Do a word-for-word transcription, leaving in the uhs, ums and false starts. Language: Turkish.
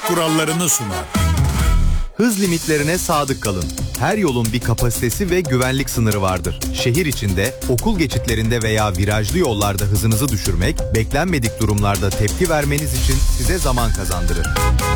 kurallarını sunar. Hız limitlerine sadık kalın. Her yolun bir kapasitesi ve güvenlik sınırı vardır. Şehir içinde, okul geçitlerinde veya virajlı yollarda hızınızı düşürmek, beklenmedik durumlarda tepki vermeniz için size zaman kazandırır.